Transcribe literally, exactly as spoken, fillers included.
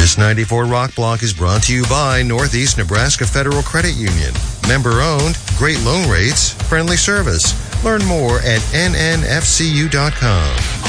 This ninety-four Rock Block is brought to you by Northeast Nebraska Federal Credit Union. Member owned, great loan rates, friendly service. Learn more at N N F C U dot com.